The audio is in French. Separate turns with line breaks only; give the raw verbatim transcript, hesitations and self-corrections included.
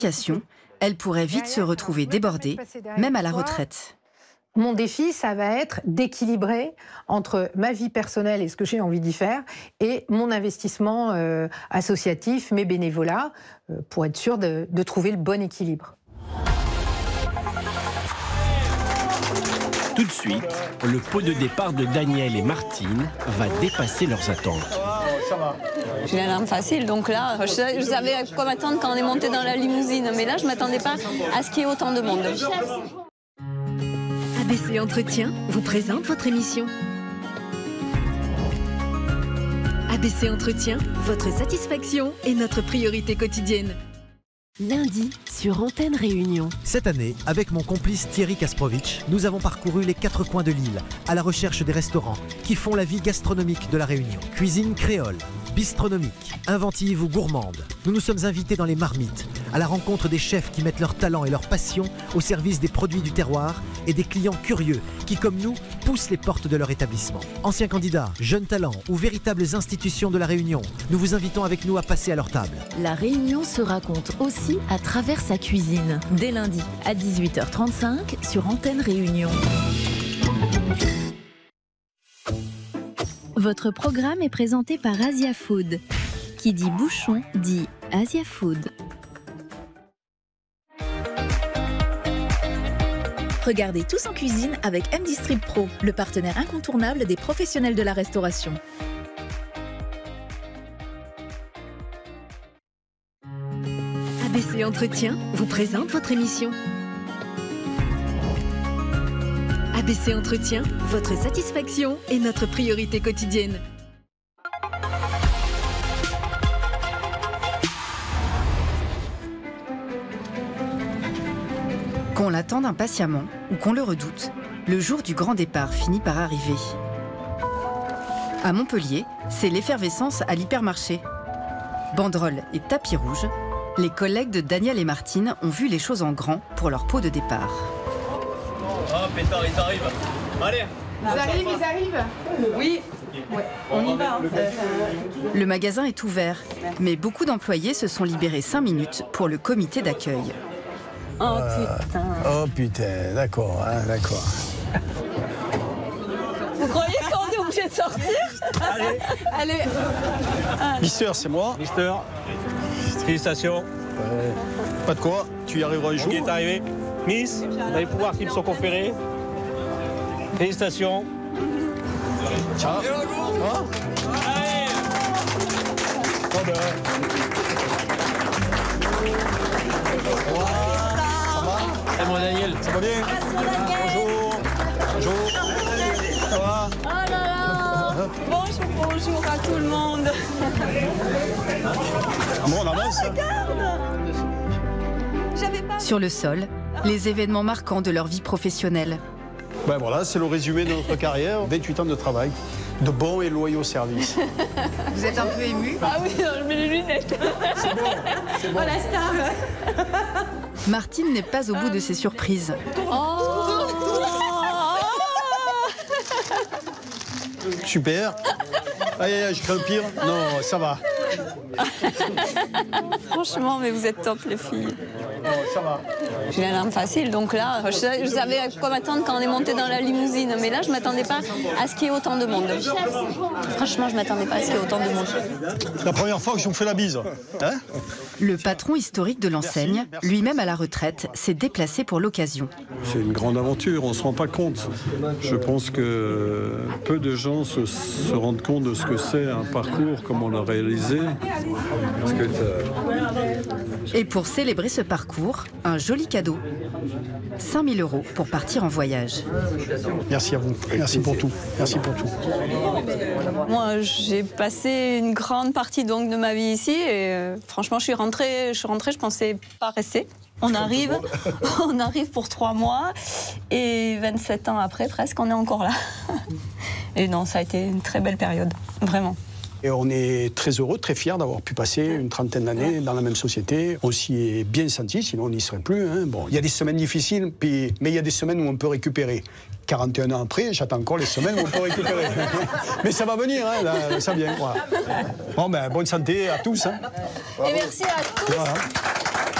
Elle pourrait vite se retrouver débordée, même à la retraite.
Mon défi, ça va être d'équilibrer entre ma vie personnelle et ce que j'ai envie d'y faire et mon investissement euh, associatif, mes bénévolats, euh, pour être sûr de, de trouver le bon équilibre.
Tout de suite, le pot de départ de Daniel et Martine va dépasser leurs attentes.
J'ai la larme facile, donc là, je savais, je savais à quoi m'attendre quand on est monté dans la limousine, mais là, je ne m'attendais pas à ce qu'il y ait autant de monde.
A B C Entretien vous présente votre émission. A B C Entretien, votre satisfaction est notre priorité quotidienne. Lundi, sur Antenne Réunion.
Cette année, avec mon complice Thierry Kasprovic, nous avons parcouru les quatre coins de l'île à la recherche des restaurants qui font la vie gastronomique de la Réunion. Cuisine créole, bistronomique, inventive ou gourmande. Nous nous sommes invités dans les marmites, à la rencontre des chefs qui mettent leur talent et leur passion au service des produits du terroir et des clients curieux qui, comme nous, poussent les portes de leur établissement. Anciens candidats, jeunes talents ou véritables institutions de la Réunion, nous vous invitons avec nous à passer à leur table.
La Réunion se raconte aussi à travers sa cuisine. Dès lundi à dix-huit heures trente-cinq sur Antenne Réunion. Votre programme est présenté par Asia Food. Qui dit bouchon dit Asia Food. Regardez Tous en cuisine avec M-Distrib Pro, le partenaire incontournable des professionnels de la restauration. A B C Entretien vous présente votre émission. A B C Entretien, votre satisfaction est notre priorité quotidienne.
Qu'on l'attende impatiemment ou qu'on le redoute, le jour du grand départ finit par arriver. À Montpellier, c'est l'effervescence à l'hypermarché. Banderoles et tapis rouges, les collègues de Daniel et Martine ont vu les choses en grand pour leur pot de départ.
Oh pétard, ils arrivent. Allez.
Ils arrivent, ils arrivent. Oui. Ouais, on y va. Hein.
Le magasin est ouvert, mais beaucoup d'employés se sont libérés cinq minutes pour le comité d'accueil.
Oh putain.
Oh putain, d'accord, hein, d'accord.
Vous croyez qu'on est obligé de sortir?
Allez.
Allez.
Mister, c'est moi.
Mister, félicitations.
Ouais. Pas de quoi, tu y arriveras un jour.
Qui est arrivé? Miss, vous allez pouvoir qu'ils me sont conférés. Félicitations.
Ciao. Ah.
Allez.
Oh ben.
C'est moi Daniel.
Ça va bien? Bonjour. Bonjour. Ça va?
Oh là là. Bonjour, bonjour à tout le monde.
Bon, on avance.
J'avais pas...
Sur le sol, les événements marquants de leur vie professionnelle.
Ben voilà, c'est le résumé de notre carrière. vingt-huit ans de travail, de bons et loyaux services.
Vous êtes un peu ému?
Ah oui, non, je mets les lunettes.
C'est bon, c'est bon.
Oh la star.
Martine n'est pas au bout de ses surprises.
Oh.
Super. Aïe, aïe, aïe, je crains le pire. Non, ça va.
Franchement, mais vous êtes top les filles.
Ça va.
J'ai la larme facile, donc là, je savais, je savais à quoi m'attendre quand on est monté dans la limousine. Mais là, je ne m'attendais pas à ce qu'il y ait autant de monde. Franchement, je ne m'attendais pas à ce qu'il y ait autant de monde.
La première fois que je vous fais la bise. Hein?
Le patron historique de l'enseigne, lui-même à la retraite, s'est déplacé pour l'occasion.
C'est une grande aventure, on ne se rend pas compte. Je pense que peu de gens se, se rendent compte de ce que c'est un parcours comme on l'a réalisé. Parce que
Et pour célébrer ce parcours, un joli cadeau. cinq mille euros pour partir en voyage.
Merci à vous. Merci pour tout. Merci pour tout.
Moi, j'ai passé une grande partie donc, de ma vie ici et euh, franchement, je suis rentrée, je suis rentrée, je pensais pas rester. On arrive, on arrive pour trois mois et vingt-sept ans après, presque, on est encore là. Et non, ça a été une très belle période, vraiment.
Et on est très heureux, très fiers d'avoir pu passer une trentaine d'années dans la même société. On s'y est bien senti, sinon on n'y serait plus. Hein. Bon, il y a des semaines difficiles, puis, mais il y a des semaines où on peut récupérer. quarante et un ans après, j'attends encore les semaines où on peut récupérer. Mais ça va venir, hein, là, ça vient. Voilà. Bon, ben, bonne santé à tous. Hein.
Et merci à tous.
Voilà.